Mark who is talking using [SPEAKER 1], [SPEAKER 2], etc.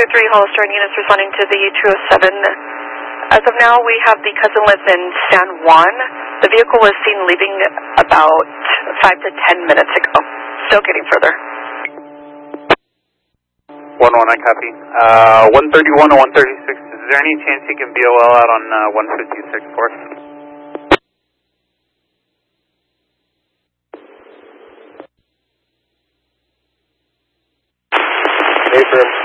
[SPEAKER 1] 223 Hollister units responding to the 207. As of now, we have the cousin list in San Juan. The vehicle was seen leaving about 5 to 10 minutes ago. Still getting further.
[SPEAKER 2] 119, copy. 131 or 136, is there any chance you can BOL out on 156 for us?
[SPEAKER 3] Affirm.